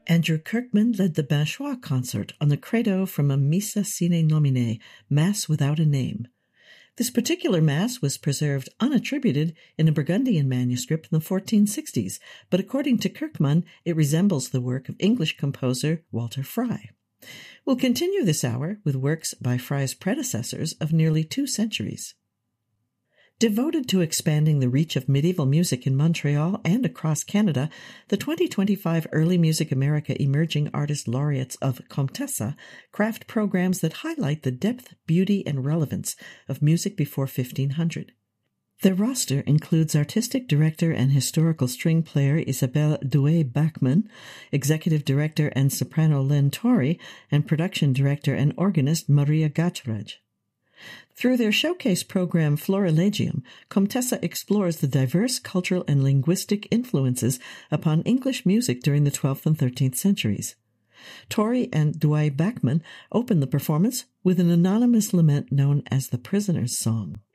Andrew Kirkman led the Binchois concert on the Credo from a Missa Sine Nomine, Mass Without a Name. This particular Mass was preserved unattributed in a Burgundian manuscript in the 1460s, but according to Kirkman, it resembles the work of English composer Walter Fry. We'll continue this hour with works by Fry's predecessors of nearly 2 centuries. Devoted to expanding the reach of medieval music in Montreal and across Canada, the 2025 Early Music America Emerging Artist Laureates of Comtessa craft programs that highlight the depth, beauty, and relevance of music before 1500. Their roster includes artistic director and historical string player Isabelle Douay-Bachmann, executive director and soprano Len Torrey, and production director and organist Maria Gachraj. Through their showcase program Florilegium, Comtessa explores the diverse cultural and linguistic influences upon English music during the 12th and 13th centuries. Torrey and Douay-Bachmann open the performance with an anonymous lament known as the Prisoner's Song.